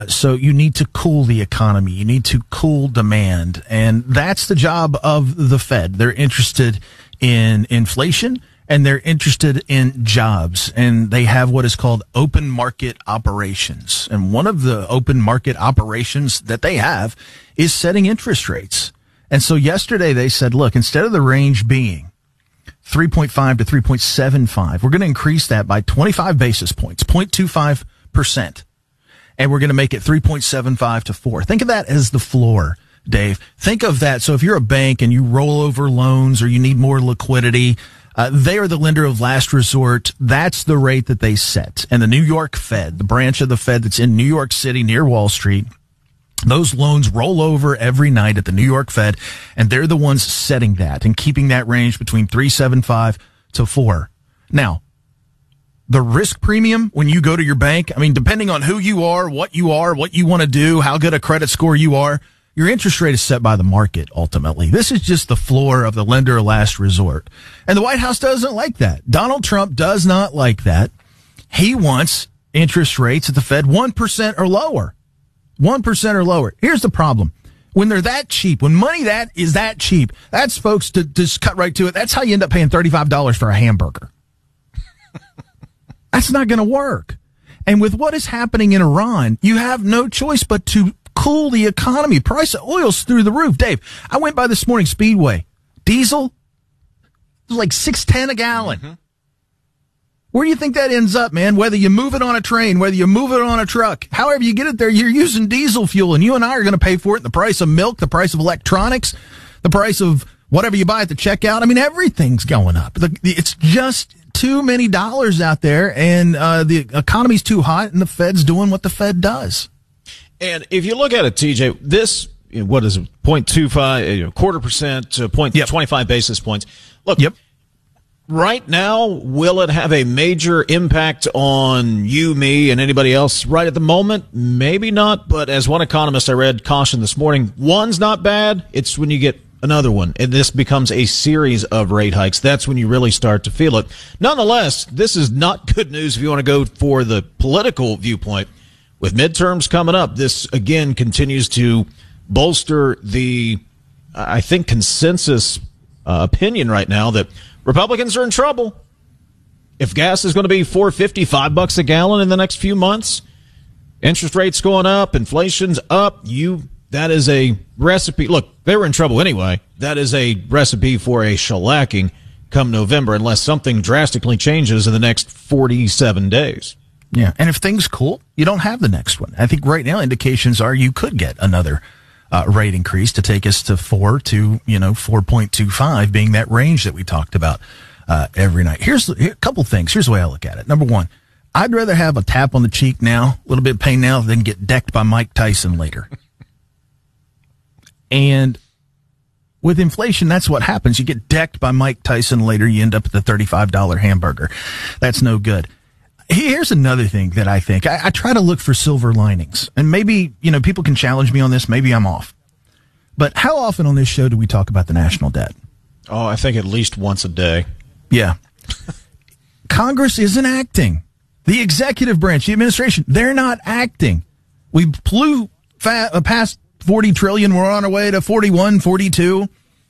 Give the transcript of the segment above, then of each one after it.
So you need to cool the economy. You need to cool demand. And that's the job of the Fed. They're interested in inflation and they're interested in jobs. And they have what is called open market operations. And one of the open market operations that they have is setting interest rates. And so yesterday they said, look, instead of the range being 3.5 to 3.75, we're going to increase that by 25 basis points, 0.25%. And we're going to make it 3.75 to 4. Think of that as the floor, Dave. Think of that. So if you're a bank and you roll over loans or you need more liquidity, they are the lender of last resort. That's the rate that they set. And the New York Fed, the branch of the Fed that's in New York City near Wall Street, those loans roll over every night at the New York Fed, and they're the ones setting that and keeping that range between 3.75 to 4. Now, the risk premium when you go to your bank, I mean, depending on who you are, what you want to do, how good a credit score you are, your interest rate is set by the market ultimately. This is just the floor of the lender of last resort. And the White House doesn't like that. Donald Trump does not like that. He wants interest rates at the Fed 1% or lower. 1% or lower. Here's the problem. When they're that cheap, when money that is that cheap, that's, folks, to just cut right to it, that's how you end up paying $35 for a hamburger. That's not going to work. And with what is happening in Iran, you have no choice but to cool the economy. Price of oil's through the roof. Dave, I went by this morning, Speedway. Diesel was like $6.10 a gallon. Mm-hmm. Where do you think that ends up, man? Whether you move it on a train, whether you move it on a truck, however you get it there, you're using diesel fuel, and you and I are going to pay for it. The price of milk, the price of electronics, the price of whatever you buy at the checkout. I mean, everything's going up. It's just too many dollars out there, and the economy's too hot, and the Fed's doing what the Fed does. And if you look at it, TJ, this, what is it, 0.25, quarter percent to 0.25 basis points. Look, right now, will it have a major impact on you, me, and anybody else right at the moment? Maybe not, but as one economist I read cautioned this morning, one's not bad. It's when you get another one, and this becomes a series of rate hikes. That's when you really start to feel it. Nonetheless, this is not good news if you want to go for the political viewpoint. With midterms coming up, this again continues to bolster the, I think, consensus opinion right now that Republicans are in trouble. If gas is going to be $4.50, $5 a gallon in the next few months, interest rates going up, inflation's up, that is a recipe. Look, they were in trouble anyway. That is a recipe for a shellacking come November, unless something drastically changes in the next 47 days. Yeah, and if things cool, you don't have the next one. I think right now indications are you could get another rate increase to take us to 4.25 being that range that we talked about every night. Here's a couple things. Here's the way I look at it. Number one, I'd rather have a tap on the cheek now, a little bit of pain now, than get decked by Mike Tyson later. And with inflation, that's what happens. You get decked by Mike Tyson later, you end up at the $35 hamburger. That's no good. Here's another thing that I think. I try to look for silver linings. And maybe, people can challenge me on this. Maybe I'm off. But how often on this show do we talk about the national debt? Oh, I think at least once a day. Yeah. Congress isn't acting. The executive branch, the administration, they're not acting. We blew past 40 trillion. We're on our way to 41, 42.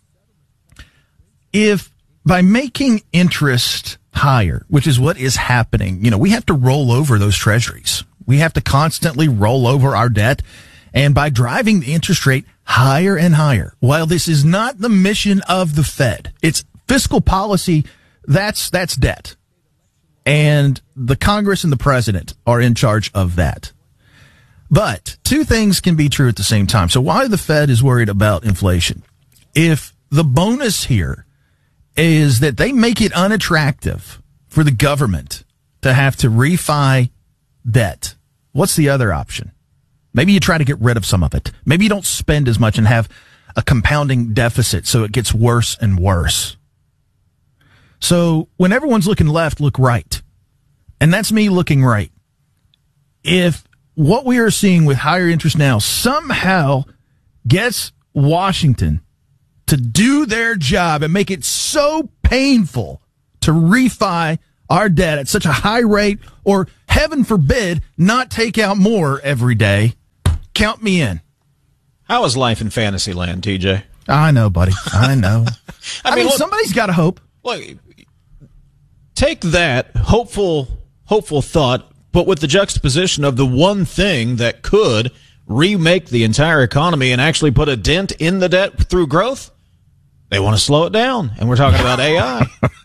If by making interest higher, which is what is happening, we have to roll over those treasuries. We have to constantly roll over our debt. And by driving the interest rate higher and higher, while this is not the mission of the Fed, it's fiscal policy, that's debt. And the Congress and the president are in charge of that. But two things can be true at the same time. So why the Fed is worried about inflation? If the bonus here is that they make it unattractive for the government to have to refi debt, what's the other option? Maybe you try to get rid of some of it. Maybe you don't spend as much and have a compounding deficit so it gets worse and worse. So when everyone's looking left, look right. And that's me looking right. If what we are seeing with higher interest now somehow gets Washington to do their job and make it so painful to refi our debt at such a high rate, or heaven forbid, not take out more every day, Count me in. How is life in Fantasyland, TJ? I know, buddy. I know. I mean, look, somebody's got to hope. Look, take that hopeful thought, but with the juxtaposition of the one thing that could remake the entire economy and actually put a dent in the debt through growth. They want to slow it down, and we're talking about AI.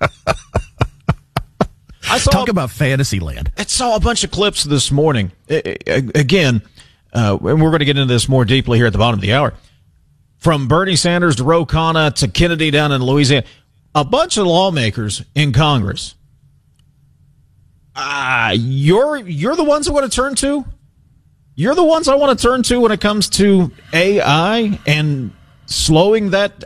Talk about Fantasyland. I saw a bunch of clips this morning. Again, and we're going to get into this more deeply here at the bottom of the hour. From Bernie Sanders to Ro Khanna to Kennedy down in Louisiana, a bunch of lawmakers in Congress. You're the ones I want to turn to. You're the ones I want to turn to when it comes to AI and slowing that.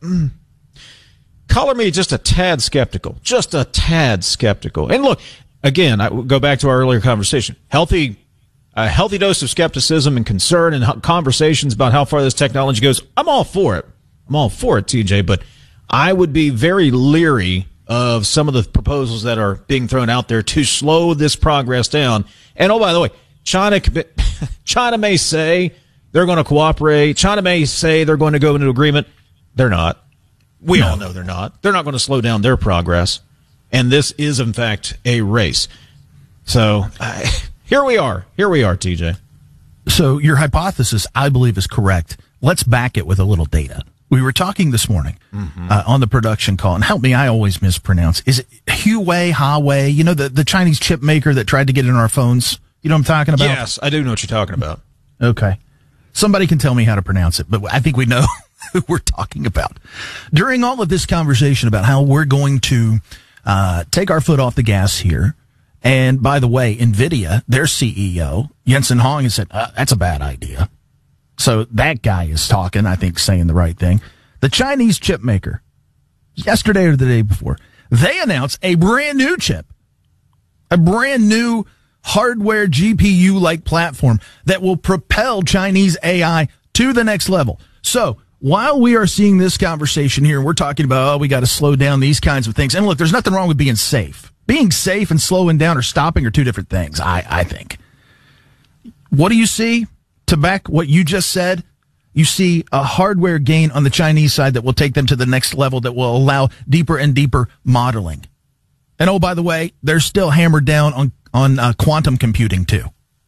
Color me just a tad skeptical. Just a tad skeptical. And look, again, I go back to our earlier conversation. A healthy dose of skepticism and concern and conversations about how far this technology goes. I'm all for it. TJ. But I would be very leery of some of the proposals that are being thrown out there to slow this progress down. And oh, by the way, China may say they're going to cooperate. China may say they're going to go into agreement. They're not. We all know they're not. They're not going to slow down their progress. And this is, in fact, a race. So here we are, TJ. So your hypothesis, I believe, is correct. Let's back it with a little data. We were talking this morning on the production call, and help me, I always mispronounce. Is it Huawei? You know, the Chinese chip maker that tried to get in our phones? You know what I'm talking about? Yes, I do know what you're talking about. Okay. Somebody can tell me how to pronounce it, but I think we know who we're talking about. During all of this conversation about how we're going to take our foot off the gas here, and by the way, NVIDIA, their CEO, Jensen Huang, has said, that's a bad idea. So that guy is talking, I think, saying the right thing. The Chinese chip maker, yesterday or the day before, they announced a brand new chip, a brand new hardware GPU-like platform that will propel Chinese AI to the next level. So while we are seeing this conversation here, and we're talking about, we got to slow down these kinds of things. And look, there's nothing wrong with being safe. Being safe and slowing down or stopping are two different things, I think. What do you see to back what you just said? You see a hardware gain on the Chinese side that will take them to the next level, that will allow deeper and deeper modeling. And oh, by the way, they're still hammered down on quantum computing too.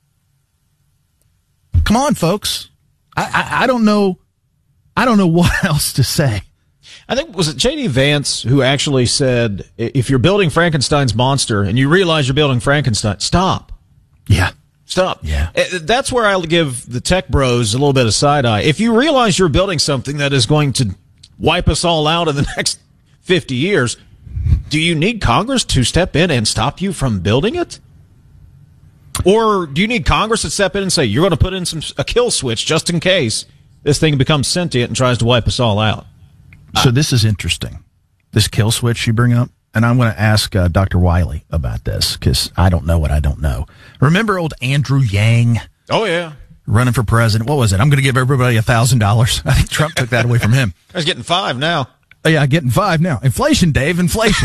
Come on, folks. I don't know. I don't know what else to say. I think, was it J.D. Vance who actually said, if you're building Frankenstein's monster and you realize you're building Frankenstein, stop. Yeah. Stop. Yeah. That's where I'll give the tech bros a little bit of side eye. If you realize you're building something that is going to wipe us all out in the next 50 years, do you need Congress to step in and stop you from building it? Or do you need Congress to step in and say, you're going to put in a kill switch just in case this thing becomes sentient and tries to wipe us all out? So this is interesting, this kill switch you bring up. And I'm going to ask Dr. Wiley about this because I don't know what I don't know. Remember old Andrew Yang? Oh, yeah. Running for president. What was it? I'm going to give everybody $1,000. I think Trump took that away from him. He's getting 5 now. Oh, yeah, getting 5 now. Inflation, Dave, inflation.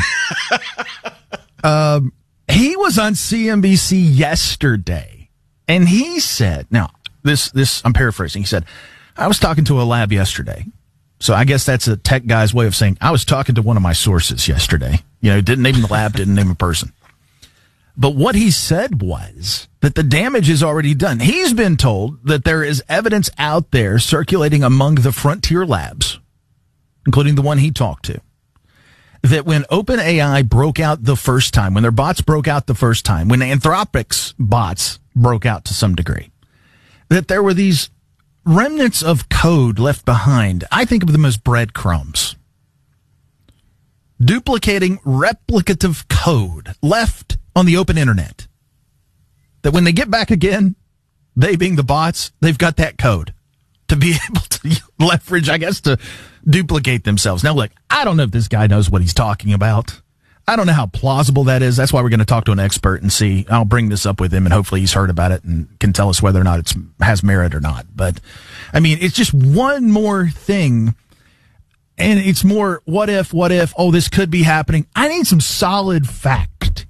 He was on CNBC yesterday, and he said, now, this I'm paraphrasing. He said, I was talking to a lab yesterday. So I guess that's a tech guy's way of saying, I was talking to one of my sources yesterday. You know, didn't name the lab, didn't name a person. But what he said was that the damage is already done. He's been told that there is evidence out there circulating among the frontier labs, including the one he talked to, that when OpenAI broke out the first time, when their bots broke out the first time, when Anthropic's bots broke out to some degree, that there were these remnants of code left behind. I think of them as breadcrumbs. Duplicating replicative code left on the open internet. That when they get back again, they being the bots, they've got that code to be able to leverage, I guess, to duplicate themselves. Now, look, I don't know if this guy knows what he's talking about. I don't know how plausible that is. That's why we're going to talk to an expert and see. I'll bring this up with him, and hopefully he's heard about it and can tell us whether or not it has merit or not. But, I mean, it's just one more thing, and it's more what if, oh, this could be happening. I need some solid fact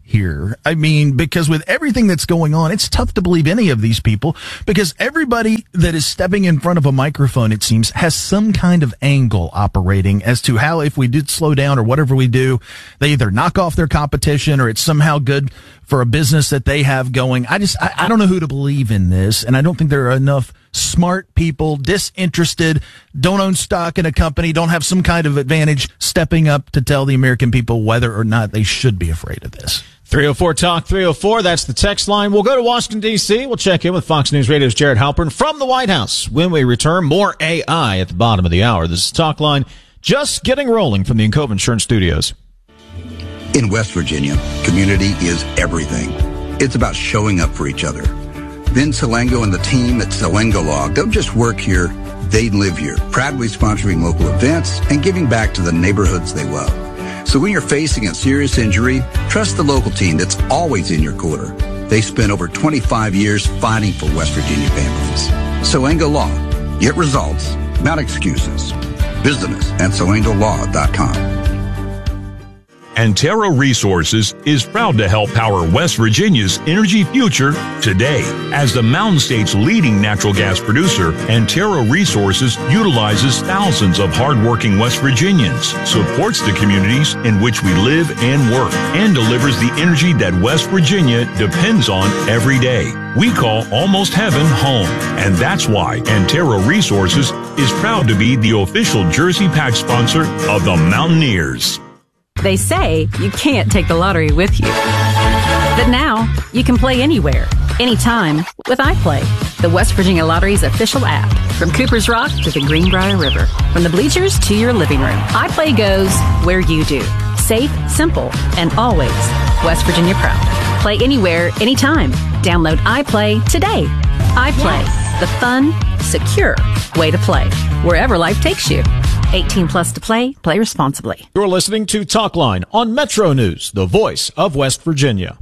here. I mean, because with everything that's going on, it's tough to believe any of these people, because everybody that is stepping in front of a microphone, it seems, has some kind of angle operating as to how, if we did slow down or whatever we do, they either knock off their competition or it's somehow good for a business that they have going. I don't know who to believe in this, and I don't think there are enough smart people, disinterested, don't own stock in a company, don't have some kind of advantage, stepping up to tell the American people whether or not they should be afraid of this. 304 Talk 304. That's the text line. We'll go to Washington, D.C. We'll check in with Fox News Radio's Jared Halpern from the White House. When we return, more AI at the bottom of the hour. This is Talk Line, just getting rolling from the Encova Insurance Studios. In West Virginia, community is everything. It's about showing up for each other. Vin Salengo and the team at Salengo Law don't just work here, they live here, proudly sponsoring local events and giving back to the neighborhoods they love. So when you're facing a serious injury, trust the local team that's always in your corner. They spent over 25 years fighting for West Virginia families. Salengo Law. Get results, not excuses. Visit us at salengolaw.com. Antero Resources is proud to help power West Virginia's energy future today. As the Mountain State's leading natural gas producer, Antero Resources utilizes thousands of hardworking West Virginians, supports the communities in which we live and work, and delivers the energy that West Virginia depends on every day. We call Almost Heaven home, and that's why Antero Resources is proud to be the official Jersey Patch sponsor of the Mountaineers. They say you can't take the lottery with you. But now, you can play anywhere, anytime, with iPlay, the West Virginia Lottery's official app. From Cooper's Rock to the Greenbrier River, from the bleachers to your living room, iPlay goes where you do. Safe, simple, and always West Virginia proud. Play anywhere, anytime. Download iPlay today. iPlay, the fun, secure way to play, wherever life takes you. 18 plus to play. Play responsibly. You're listening to Talk Line on Metro News, the voice of West Virginia.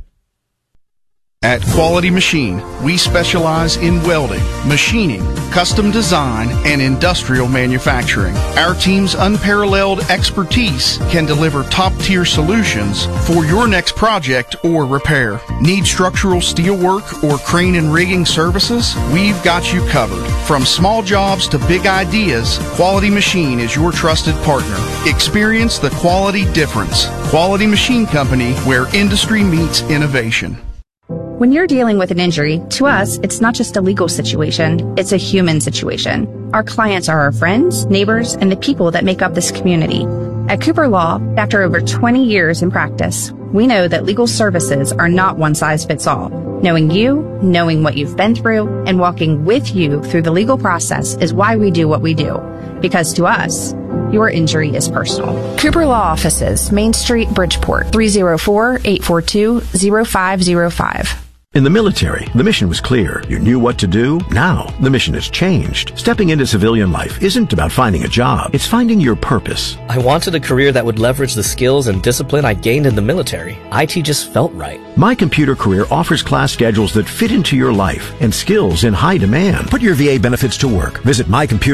At Quality Machine, we specialize in welding, machining, custom design, and industrial manufacturing. Our team's unparalleled expertise can deliver top-tier solutions for your next project or repair. Need structural steel work or crane and rigging services? We've got you covered. From small jobs to big ideas, Quality Machine is your trusted partner. Experience the quality difference. Quality Machine Company, where industry meets innovation. When you're dealing with an injury, to us, it's not just a legal situation, it's a human situation. Our clients are our friends, neighbors, and the people that make up this community. At Cooper Law, after over 20 years in practice, we know that legal services are not one size fits all. Knowing you, knowing what you've been through, and walking with you through the legal process is why we do what we do. Because to us, your injury is personal. Cooper Law Offices, Main Street, Bridgeport, 304-842-0505. In the military, the mission was clear. You knew what to do. Now, the mission has changed. Stepping into civilian life isn't about finding a job. It's finding your purpose. I wanted a career that would leverage the skills and discipline I gained in the military. IT just felt right. My Computer Career offers class schedules that fit into your life and skills in high demand. Put your VA benefits to work. Visit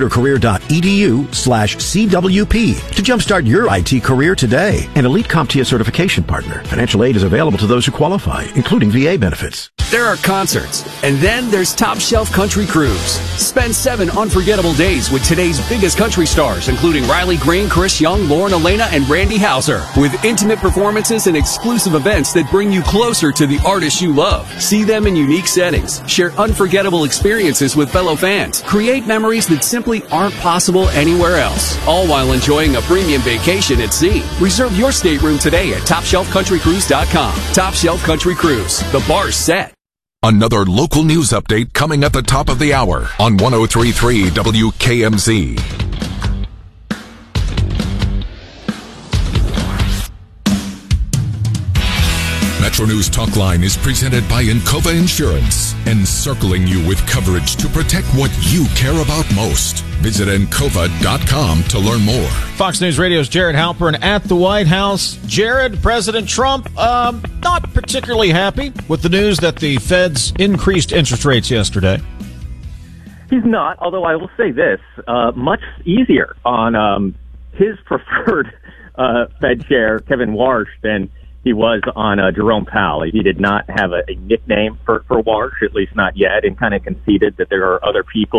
mycomputercareer.edu/CWP to jumpstart your IT career today. An elite CompTIA certification partner. Financial aid is available to those who qualify, including VA benefits. There are concerts, and then there's Top Shelf Country Cruise. Spend 7 unforgettable days with today's biggest country stars, including Riley Green, Chris Young, Lauren Elena, and Randy Houser, with intimate performances and exclusive events that bring you closer to the artists you love. See them in unique settings, share unforgettable experiences with fellow fans, create memories that simply aren't possible anywhere else, all while enjoying a premium vacation at sea. Reserve your stateroom today at TopShelfCountryCruise.com. Top Shelf Country Cruise. The bar's set. Another local news update coming at the top of the hour on 103.3 WKMZ. Metro News Talk Line is presented by Encova Insurance, encircling you with coverage to protect what you care about most. Visit Encova.com to learn more. Fox News Radio's Jared Halpern at the White House. Jared, President Trump, not particularly happy with the news that the Feds increased interest rates yesterday. He's not, although I will say this, much easier on his preferred Fed chair, Kevin Warsh, than he was on Jerome Powell. He did not have a nickname for Warsh, at least not yet, and kind of conceded that there are other people